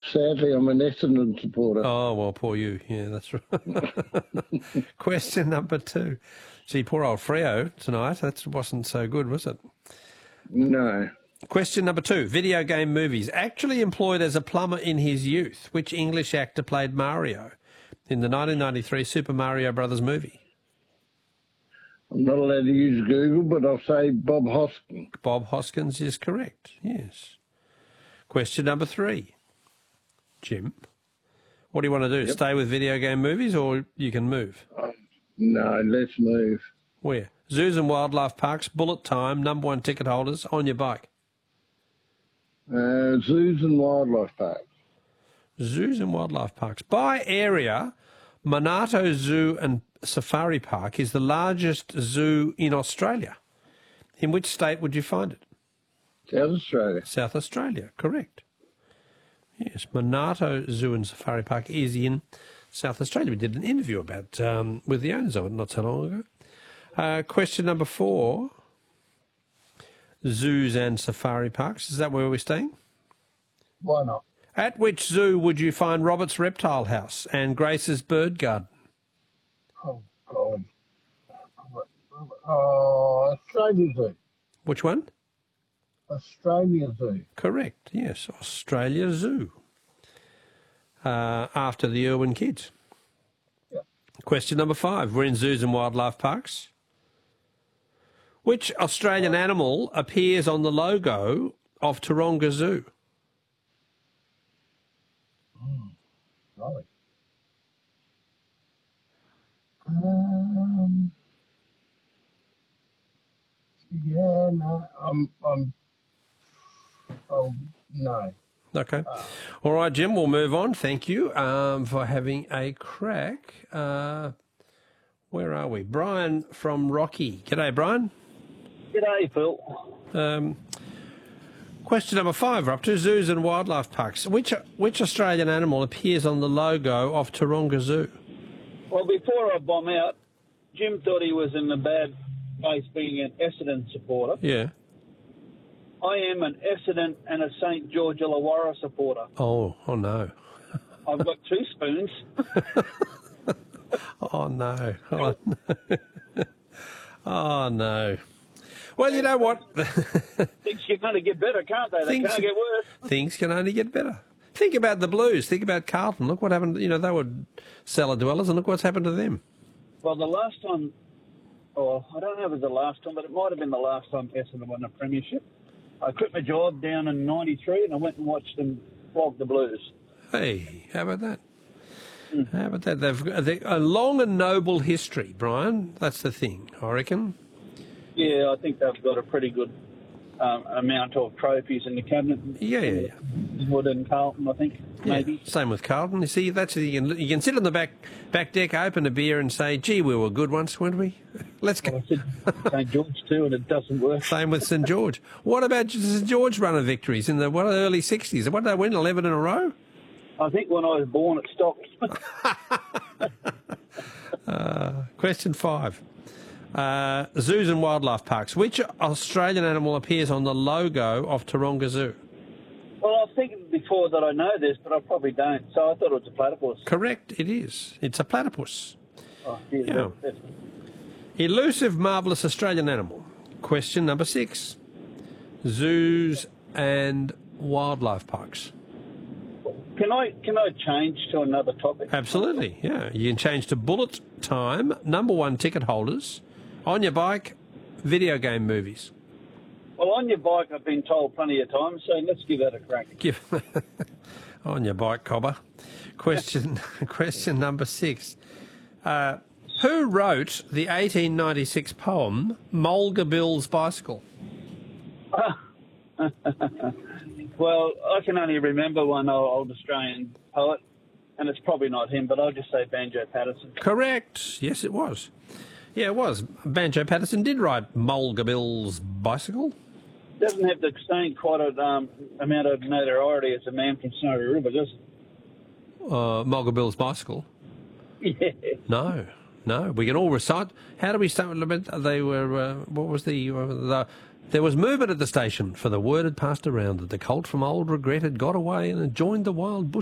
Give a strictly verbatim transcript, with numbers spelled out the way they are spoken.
Sadly, I'm an Essendon supporter. Oh, well, poor you. Yeah, that's right. Question number two. Gee, poor old Freo tonight. That wasn't so good, was it? No. Question number two. Video game movies. Actually employed as a plumber in his youth, which English actor played Mario in the nineteen ninety-three Super Mario Brothers movie? I'm not allowed to use Google, but I'll say Bob Hoskins. Bob Hoskins is correct, yes. Question number three. Jim, what do you want to do? Yep. Stay with video game movies or you can move? Um, no, let's move. Where? Zoos and wildlife parks, bullet time, number one ticket holders, on your bike. Uh, zoos and wildlife parks. Zoos and wildlife parks. By area, Monarto Zoo and Safari Park is the largest zoo in Australia. In which state would you find it? South Australia. South Australia, correct. Yes, Monarto Zoo and Safari Park is in South Australia. We did an interview about um, with the owners of it not so long ago. Uh, question number four. Zoos and safari parks. Is that where we're staying? Why not? At which zoo would you find Robert's Reptile House and Grace's Bird Garden? Oh, God. Oh, Australia Zoo. Which one? Australia Zoo. Correct, yes. Australia Zoo. Uh, after the Irwin kids. Yep. Question number five. We're in zoos and wildlife parks. Which Australian animal appears on the logo of Taronga Zoo? Mm, golly. Um, yeah, no, I'm, I'm, oh, no. Okay. All right, Jim, we'll move on. Thank you um, for having a crack. Uh, where are we? Brian from Rocky. G'day, Brian. G'day, Phil. Um, question number five. We're up to zoos and wildlife parks. Which which Australian animal appears on the logo of Taronga Zoo? Well, before I bomb out, Jim thought he was in a bad place being an Essendon supporter. Yeah. I am an Essendon and a Saint George Illawarra supporter. Oh, oh no. I've got two spoons. Oh no. Oh no. Oh no. Well, you know what? Things can only get better, can't they? They Things- can't get worse. Things can only get better. Think about the Blues. Think about Carlton. Look what happened. You know, they were cellar dwellers, and look what's happened to them. Well, the last time, oh, I don't know if it was the last time, but it might have been the last time Essendon won a premiership. I quit my job down in ninety-three and I went and watched them flog the Blues. Hey, how about that? Mm. How about that? They've got a long and noble history, Brian. That's the thing, I reckon. Yeah, I think they've got a pretty good um, amount of trophies in the cabinet. Yeah, yeah, yeah. Wood and Carlton, I think, Yeah, maybe. same with Carlton. You see, that's you can, you can sit on the back back deck, open a beer, and say, "Gee, we were good once, weren't we?" Let's go. Well, I said Saint George too, and it doesn't work. Same with St George. What about St George run of victories in the what early sixties? What did they win? Eleven in a row. I think when I was born, it stopped. uh, question five. Uh, zoos and wildlife parks. Which Australian animal appears on the logo of Taronga Zoo? Well, I was thinking before that I know this, but I probably don't. So I thought it was a platypus. Correct, it is. It's a platypus. Oh, geez, Yeah. that's- Elusive, marvellous Australian animal. Question number six. Zoos and wildlife parks. Can I can I change to another topic? Absolutely, yeah. You can change to bullet time, number one ticket holders, on your bike, video game movies. Well, on your bike, I've been told plenty of times, so let's give that a crack. Give on your bike, cobber. Question question number six. Uh, who wrote the eighteen ninety-six poem Mulga Bill's Bicycle? Well, I can only remember one old Australian poet, and it's probably not him, but I'll just say Banjo Patterson. Correct. Yes, it was. Yeah, it was. Banjo Patterson did write Mulga Bill's Bicycle. Doesn't have the same quite a um, amount of notoriety as a man from Snowy River, does it? Uh, Mulga Bill's Bicycle. Yeah. No, no. We can all recite. How do we start? They were. Uh, what was the, uh, the? There was movement at the station, for the word had passed around that the colt from old regret had got away and had joined the wild bush.